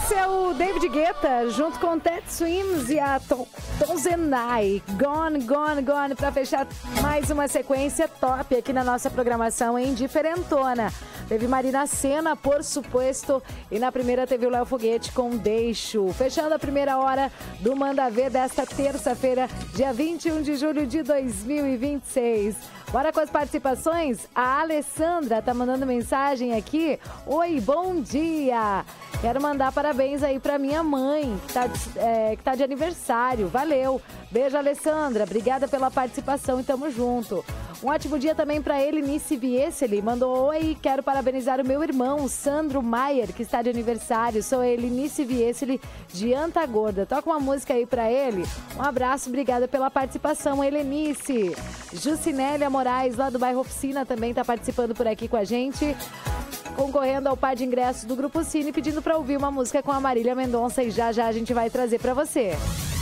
Esse é o David Guetta, junto com Ted Swims e a Tonzenai. Gone, Gone, Gone, pra fechar mais uma sequência top aqui na nossa programação em Diferentona. Teve Marina Sena, Por Supuesto, e na primeira teve o Léo Foguete com Deixo. Fechando a primeira hora do Manda Ver desta terça-feira, dia 21 de julho de 2026. Bora com as participações? A Alessandra tá mandando mensagem aqui. Oi, bom dia! Quero mandar parabéns aí pra minha mãe, que tá de aniversário. Valeu! Beijo, Alessandra. Obrigada pela participação e tamo junto. Um ótimo dia também pra Elinice Vieseli. Mandou: oi, quero parabenizar o meu irmão, Sandro Maier, que está de aniversário. Sou a Elinice Vieseli de Antagorda. Toca uma música aí pra ele. Um abraço, obrigada pela participação, Elinice. Jucinélia Moraes, lá do bairro Oficina, também tá participando por aqui com a gente. Concorrendo ao par de ingressos do Grupo Cine, pedindo pra ouvir uma música com a Marília Mendonça. E já já a gente vai trazer pra você.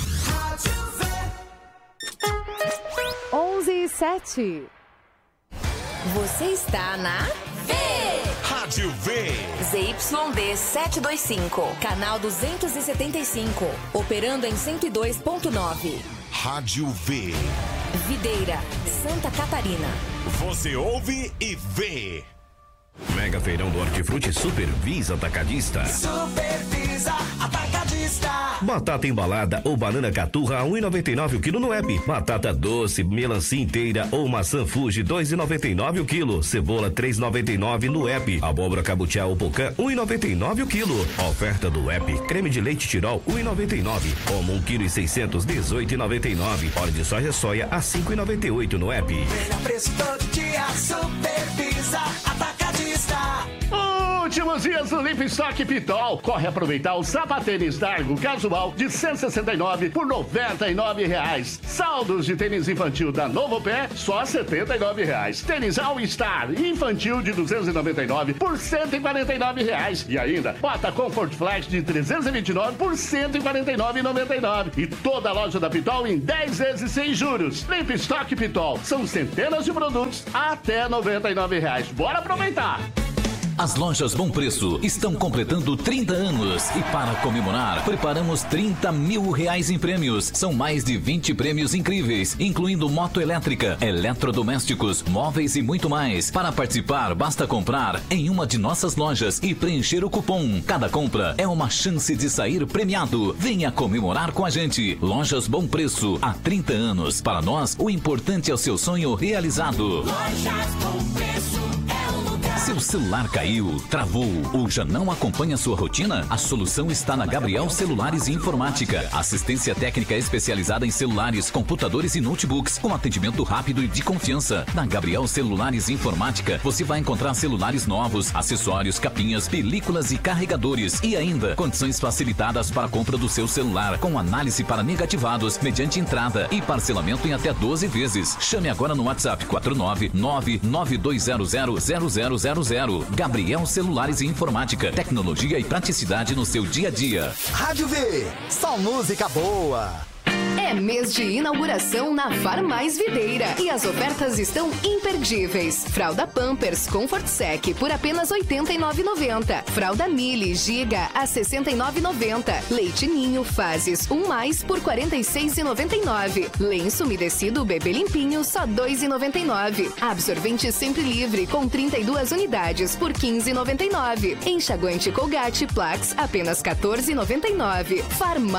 11h07. Você está na V. Rádio V. ZYD 725, canal 275, operando em 102.9. Rádio V. Videira, Santa Catarina. Você ouve e vê. Mega Feirão do Hortifruti Supervisa Atacadista. Supervisa Atacadista. Batata embalada ou banana caturra a 1,99 o quilo no app. Batata doce, melancia inteira ou maçã Fuji 2,99 o quilo. Cebola 3,99 no app. Abóbora cabutiá ou pocã 1,99 o quilo. Oferta do app. Creme de leite Tirol 1,99. Como 1,6 kg 18,99. Óleo de soja a 5,98 no app. Melhor preço todo dia. Supervisa Atacadista. Últimos dias do Limp Stock Pitol. Corre aproveitar o sapatênis Dargo casual de 169 por R$99. Saldos de tênis infantil da Novo Pé, só R$79. Tênis All Star infantil de 299 por R$149. E ainda, bota Comfort Flash de 329 por R$149,99. E toda a loja da Pitol em 10 vezes sem juros. Limp Stock Pitol. São centenas de produtos até R$99. Bora aproveitar! As lojas Bom Preço estão completando 30 anos e para comemorar, preparamos R$30 mil em prêmios. São mais de 20 prêmios incríveis, incluindo moto elétrica, eletrodomésticos, móveis e muito mais. Para participar, basta comprar em uma de nossas lojas e preencher o cupom. Cada compra é uma chance de sair premiado. Venha comemorar com a gente. Lojas Bom Preço, há 30 anos. Para nós, o importante é o seu sonho realizado. Lojas Bom Preço é o lugar. Seu celular caiu, travou ou já não acompanha sua rotina? A solução está na Gabriel Celulares e Informática. Assistência técnica especializada em celulares, computadores e notebooks, com atendimento rápido e de confiança. Na Gabriel Celulares e Informática, você vai encontrar celulares novos, acessórios, capinhas, películas e carregadores. E ainda, condições facilitadas para a compra do seu celular, com análise para negativados, mediante entrada e parcelamento em até 12 vezes. Chame agora no WhatsApp 49992000000. Gabriel Celulares e Informática. Tecnologia e praticidade no seu dia a dia. Rádio V. Só música boa. É mês de inauguração na Farmais Videira e as ofertas estão imperdíveis. Fralda Pampers Comfort Sec por apenas R$ 89,90. Fralda Mili Giga a R$ 69,90. Leite Ninho Fases 1+ por R$ 46,99. Lenço umedecido Bebê Limpinho só R$ 2,99. Absorvente Sempre Livre com 32 unidades por R$ 15,99. Enxaguante Colgate Plax apenas R$ 14,99. Farmais